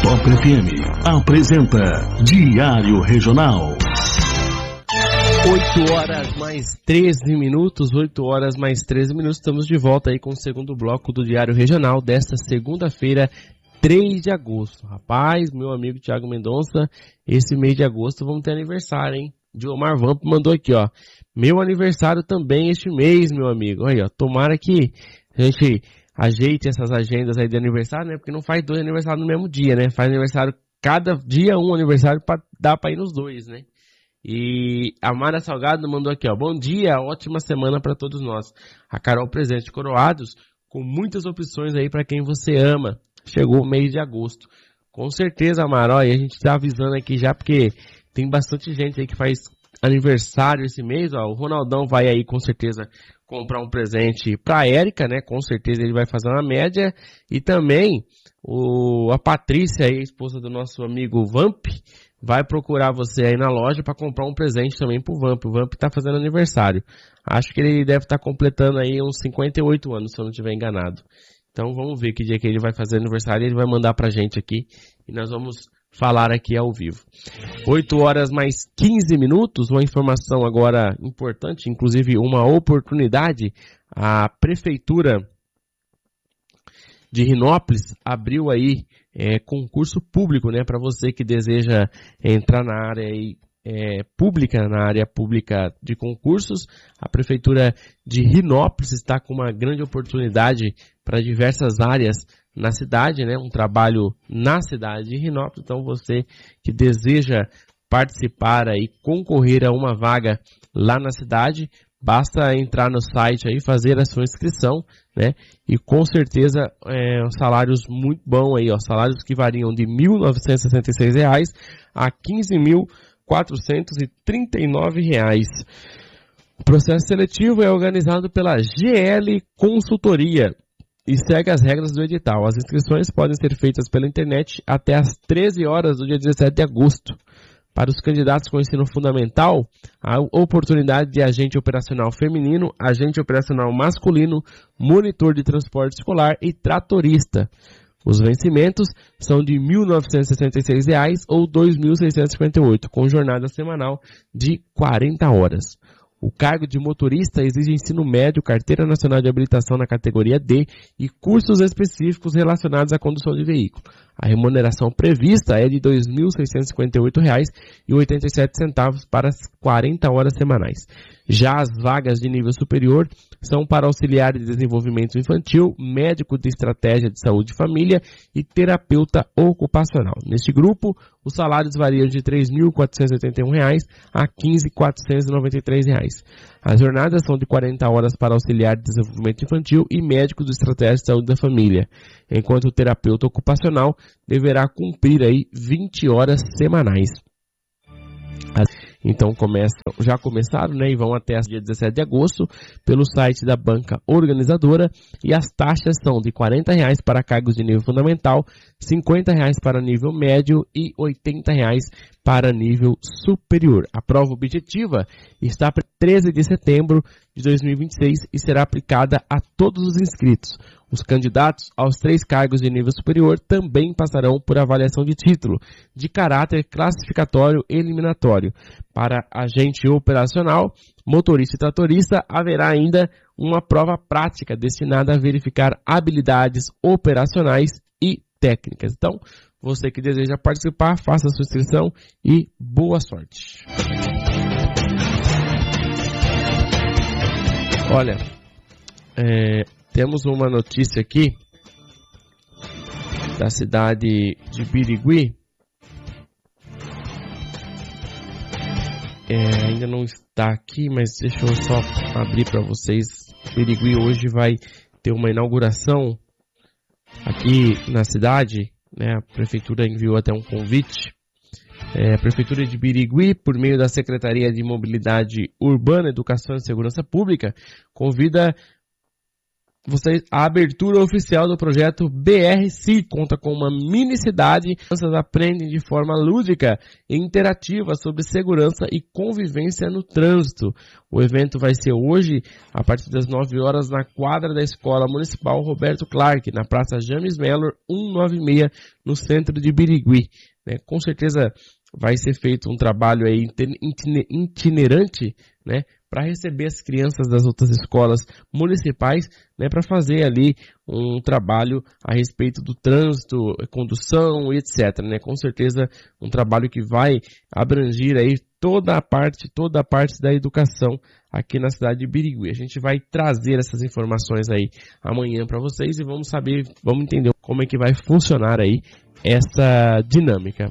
Top FM apresenta Diário Regional. 8 horas mais 13 minutos, 8 horas mais 13 minutos, estamos de volta aí com o segundo bloco do Diário Regional desta segunda-feira, 3 de agosto. Rapaz, meu amigo Thiago Mendonça, esse mês de agosto vamos ter aniversário, hein? Diomar Vamp mandou aqui, ó. Meu aniversário também este mês, meu amigo. Aí, ó, tomara que a gente ajeite essas agendas aí de aniversário, né? Porque não faz 2 aniversários no mesmo dia, né? Faz aniversário cada dia, um aniversário pra dar pra ir nos 2, né? E a Mara Salgado mandou aqui, ó. Bom dia, ótima semana pra todos nós. A Carol Presente Coroados, com muitas opções aí pra quem você ama. Chegou o mês de agosto. Com certeza, Mara, ó, e a gente tá avisando aqui já porque tem bastante gente aí que faz aniversário esse mês, ó. O Ronaldão vai aí com certeza comprar um presente pra Érica, né? Com certeza ele vai fazer uma média. E também a Patrícia, aí, a esposa do nosso amigo Vamp, vai procurar você aí na loja para comprar um presente também pro Vamp. O Vamp tá fazendo aniversário. Acho que ele deve estar completando aí uns 58 anos, se eu não estiver enganado. Então vamos ver que dia que ele vai fazer aniversário e ele vai mandar pra gente aqui. E nós vamos falar aqui ao vivo. 8 horas mais 15 minutos, uma informação agora importante, inclusive uma oportunidade. A Prefeitura de Rinópolis abriu aí concurso público, né, para você que deseja entrar na área aí, pública, na área pública de concursos. A Prefeitura de Rinópolis está com uma grande oportunidade para diversas áreas na cidade, né? Um trabalho na cidade de Rinópolis. Então você que deseja participar aí, concorrer a uma vaga lá na cidade, basta entrar no site aí, fazer a sua inscrição, né? E com certeza salários muito bons aí, ó, salários que variam de R$ 1.966 a R$ 15.439. O processo seletivo é organizado pela GL Consultoria e segue as regras do edital. As inscrições podem ser feitas pela internet até às 13 horas do dia 17 de agosto. Para os candidatos com ensino fundamental, a oportunidade de agente operacional feminino, agente operacional masculino, monitor de transporte escolar e tratorista. Os vencimentos são de R$ 1.966 ou R$ 2.658, com jornada semanal de 40 horas. O cargo de motorista exige ensino médio, carteira nacional de habilitação na categoria D e cursos específicos relacionados à condução de veículo. A remuneração prevista é de R$ 2.658,87 para as 40 horas semanais. Já as vagas de nível superior são para auxiliar de desenvolvimento infantil, médico de estratégia de saúde e família e terapeuta ocupacional. Neste grupo, os salários variam de R$ 3.481 a R$ 15.493. As jornadas são de 40 horas para auxiliar de desenvolvimento infantil e médico de estratégia de saúde da família, enquanto o terapeuta ocupacional deverá cumprir aí 20 horas semanais. Então já começaram, né, e vão até dia 17 de agosto pelo site da banca organizadora, e as taxas são de R$ 40 para cargos de nível fundamental, R$ 50 para nível médio e R$ 80 para nível superior. A prova objetiva está para 13 de setembro de 2026 e será aplicada a todos os inscritos. Os candidatos aos 3 cargos de nível superior também passarão por avaliação de título, de caráter classificatório eliminatório. Para agente operacional, motorista e tratorista, haverá ainda uma prova prática destinada a verificar habilidades operacionais e técnicas. Então, você que deseja participar, faça a sua inscrição e boa sorte. Olha, temos uma notícia aqui da cidade de Birigui. Ainda não está aqui, mas deixa eu só abrir para vocês. Birigui hoje vai ter uma inauguração aqui na cidade, né? A prefeitura enviou até um convite. A Prefeitura de Birigui, por meio da Secretaria de Mobilidade Urbana, Educação e Segurança Pública, convida a abertura oficial do projeto BRC conta com uma mini cidade. As crianças aprendem de forma lúdica e interativa sobre segurança e convivência no trânsito. O evento vai ser hoje, a partir das 9 horas, na quadra da Escola Municipal Roberto Clark, na Praça James Mellor, 196, no centro de Birigui. Com certeza vai ser feito um trabalho aí itinerante, para receber as crianças das outras escolas municipais, para fazer ali um trabalho a respeito do trânsito, condução e etc. Com certeza um trabalho que vai abranger aí toda a parte da educação aqui na cidade de Birigui. A gente vai trazer essas informações aí amanhã para vocês e vamos entender como é que vai funcionar aí essa dinâmica.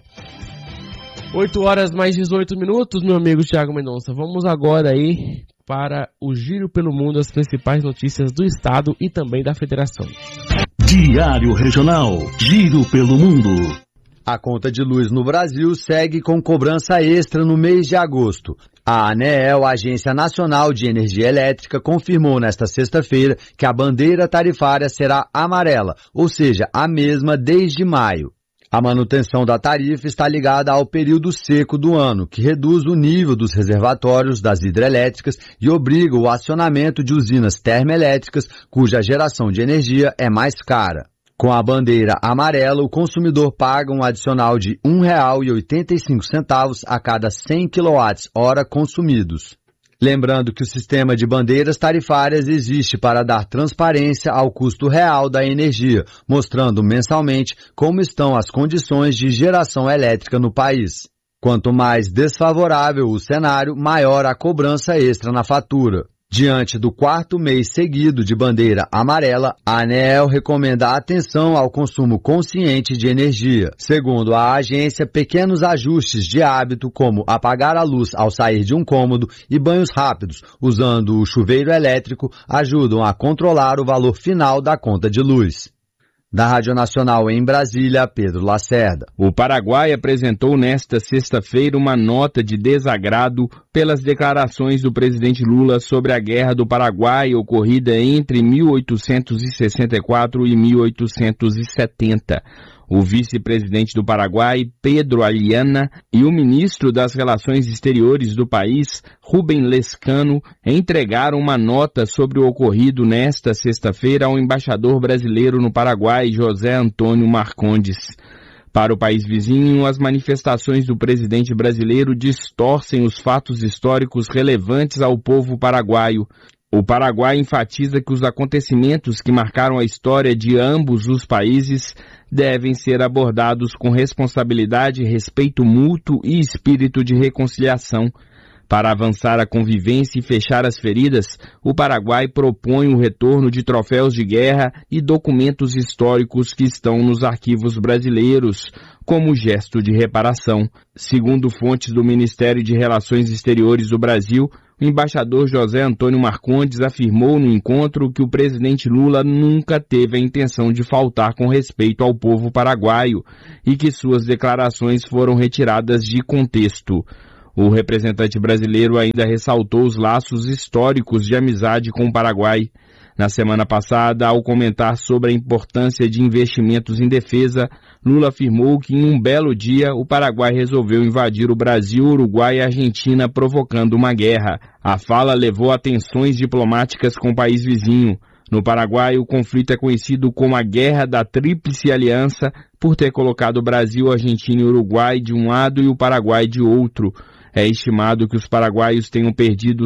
8 horas mais 18 minutos, meu amigo Thiago Mendonça. Vamos agora aí para o Giro pelo Mundo, as principais notícias do estado e também da federação. Diário Regional, Giro pelo Mundo. A conta de luz no Brasil segue com cobrança extra no mês de agosto. A ANEEL, a Agência Nacional de Energia Elétrica, confirmou nesta sexta-feira que a bandeira tarifária será amarela, ou seja, a mesma desde maio. A manutenção da tarifa está ligada ao período seco do ano, que reduz o nível dos reservatórios das hidrelétricas e obriga o acionamento de usinas termoelétricas cuja geração de energia é mais cara. Com a bandeira amarela, o consumidor paga um adicional de R$ 1,85 a cada 100 kWh consumidos. Lembrando que o sistema de bandeiras tarifárias existe para dar transparência ao custo real da energia, mostrando mensalmente como estão as condições de geração elétrica no país. Quanto mais desfavorável o cenário, maior a cobrança extra na fatura. Diante do quarto mês seguido de bandeira amarela, a ANEEL recomenda atenção ao consumo consciente de energia. Segundo a agência, pequenos ajustes de hábito, como apagar a luz ao sair de um cômodo e banhos rápidos, usando o chuveiro elétrico, ajudam a controlar o valor final da conta de luz. Da Rádio Nacional em Brasília, Pedro Lacerda. O Paraguai apresentou nesta sexta-feira uma nota de desagrado pelas declarações do presidente Lula sobre a Guerra do Paraguai ocorrida entre 1864 e 1870. O vice-presidente do Paraguai, Pedro Aliana, e o ministro das Relações Exteriores do país, Rubem Lescano, entregaram uma nota sobre o ocorrido nesta sexta-feira ao embaixador brasileiro no Paraguai, José Antônio Marcondes. Para o país vizinho, as manifestações do presidente brasileiro distorcem os fatos históricos relevantes ao povo paraguaio. O Paraguai enfatiza que os acontecimentos que marcaram a história de ambos os países devem ser abordados com responsabilidade, respeito mútuo e espírito de reconciliação. Para avançar a convivência e fechar as feridas, o Paraguai propõe o retorno de troféus de guerra e documentos históricos que estão nos arquivos brasileiros, como gesto de reparação. Segundo fontes do Ministério de Relações Exteriores do Brasil, o embaixador José Antônio Marcondes afirmou no encontro que o presidente Lula nunca teve a intenção de faltar com respeito ao povo paraguaio e que suas declarações foram retiradas de contexto. O representante brasileiro ainda ressaltou os laços históricos de amizade com o Paraguai. Na semana passada, ao comentar sobre a importância de investimentos em defesa, Lula afirmou que em um belo dia o Paraguai resolveu invadir o Brasil, Uruguai e Argentina, provocando uma guerra. A fala levou a tensões diplomáticas com o país vizinho. No Paraguai, o conflito é conhecido como a Guerra da Tríplice Aliança, por ter colocado o Brasil, Argentina e Uruguai de um lado e o Paraguai de outro. É estimado que os paraguaios tenham perdido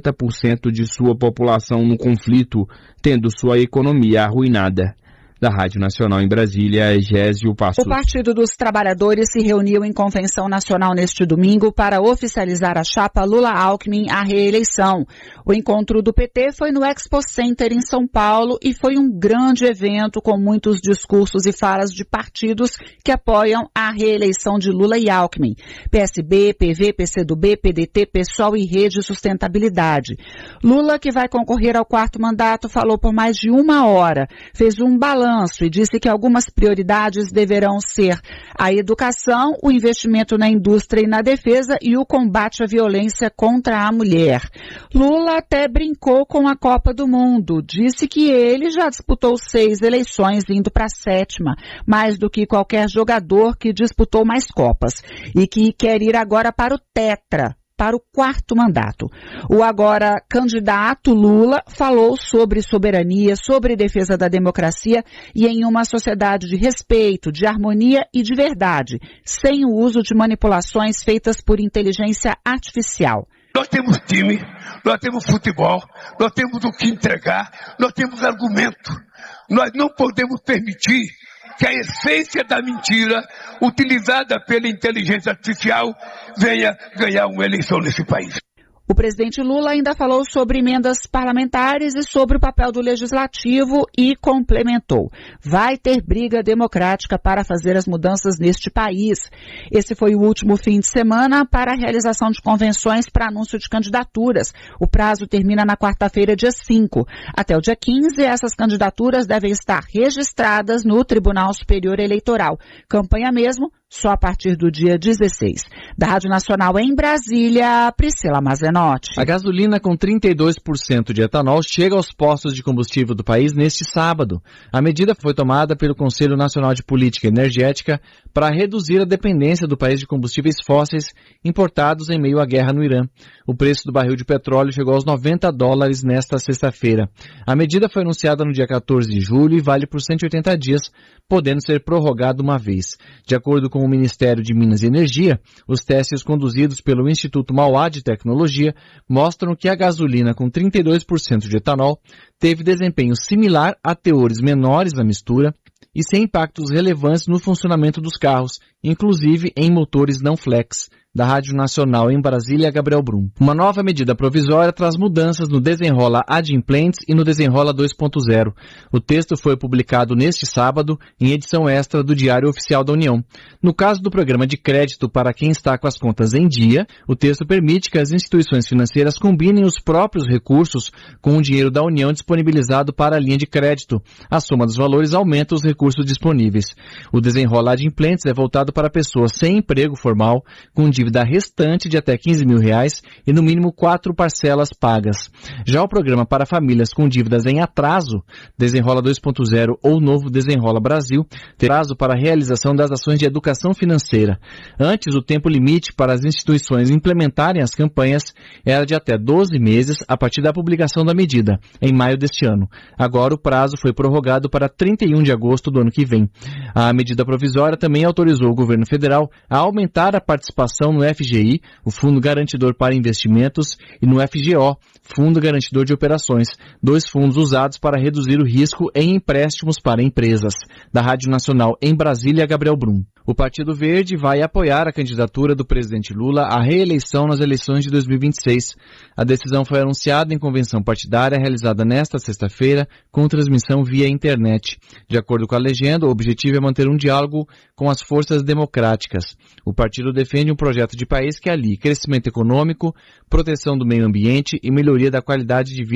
70% de sua população no conflito, tendo sua economia arruinada. Da Rádio Nacional em Brasília, Gésio Passos. O Partido dos Trabalhadores se reuniu em convenção nacional neste domingo para oficializar a chapa Lula-Alckmin à reeleição. O encontro do PT foi no Expo Center em São Paulo e foi um grande evento com muitos discursos e falas de partidos que apoiam a reeleição de Lula e Alckmin. PSB, PV, PCdoB, PDT, PSOL e Rede Sustentabilidade. Lula, que vai concorrer ao quarto mandato, falou por mais de 1 hora. Fez um balanço balanço e disse que algumas prioridades deverão ser a educação, o investimento na indústria e na defesa e o combate à violência contra a mulher. Lula até brincou com a Copa do Mundo. Disse que ele já disputou 6 eleições, indo para a 7ª, mais do que qualquer jogador que disputou mais Copas, e que quer ir agora para o Tetra, para o 4º mandato. O agora candidato Lula falou sobre soberania, sobre defesa da democracia e em uma sociedade de respeito, de harmonia e de verdade, sem o uso de manipulações feitas por inteligência artificial. Nós temos time, nós temos futebol, nós temos o que entregar, nós temos argumento. Nós não podemos permitir que a essência da mentira, utilizada pela inteligência artificial, venha ganhar uma eleição nesse país. O presidente Lula ainda falou sobre emendas parlamentares e sobre o papel do legislativo e complementou: vai ter briga democrática para fazer as mudanças neste país. Esse foi o último fim de semana para a realização de convenções para anúncio de candidaturas. O prazo termina na quarta-feira, dia 5. Até o dia 15, essas candidaturas devem estar registradas no Tribunal Superior Eleitoral. Campanha mesmo só a partir do dia 16. Da Rádio Nacional em Brasília, Priscila Mazenotti. A gasolina com 32% de etanol chega aos postos de combustível do país neste sábado. A medida foi tomada pelo Conselho Nacional de Política Energética para reduzir a dependência do país de combustíveis fósseis importados em meio à guerra no Irã. O preço do barril de petróleo chegou aos $90 nesta sexta-feira. A medida foi anunciada no dia 14 de julho e vale por 180 dias, podendo ser prorrogada uma vez. De acordo com o Ministério de Minas e Energia, os testes conduzidos pelo Instituto Mauá de Tecnologia mostram que a gasolina com 32% de etanol teve desempenho similar a teores menores na mistura e sem impactos relevantes no funcionamento dos carros, inclusive em motores não flex. Da Rádio Nacional em Brasília, Gabriel Brum. Uma nova medida provisória traz mudanças no Desenrola Adimplentes e no Desenrola 2.0. O texto foi publicado neste sábado em edição extra do Diário Oficial da União. No caso do programa de crédito para quem está com as contas em dia, o texto permite que as instituições financeiras combinem os próprios recursos com o dinheiro da União disponibilizado para a linha de crédito. A soma dos valores aumenta os recursos disponíveis. O Desenrola Adimplentes é voltado para pessoas sem emprego formal, com dívida restante de até R$15 mil e no mínimo 4 parcelas pagas. Já o programa para famílias com dívidas em atraso, Desenrola 2.0 ou Novo Desenrola Brasil, tem prazo para a realização das ações de educação financeira. Antes, o tempo limite para as instituições implementarem as campanhas era de até 12 meses a partir da publicação da medida, em maio deste ano. Agora o prazo foi prorrogado para 31 de agosto do ano que vem. A medida provisória também autorizou o governo federal a aumentar a participação no FGI, o Fundo Garantidor para Investimentos, e no FGO, Fundo Garantidor de Operações, 2 fundos usados para reduzir o risco em empréstimos para empresas. Da Rádio Nacional em Brasília, Gabriel Brum. O Partido Verde vai apoiar a candidatura do presidente Lula à reeleição nas eleições de 2026. A decisão foi anunciada em convenção partidária realizada nesta sexta-feira, com transmissão via internet. De acordo com a legenda, o objetivo é manter um diálogo com as forças democráticas. O partido defende um projeto de país que alie crescimento econômico, proteção do meio ambiente e melhoria da qualidade de vida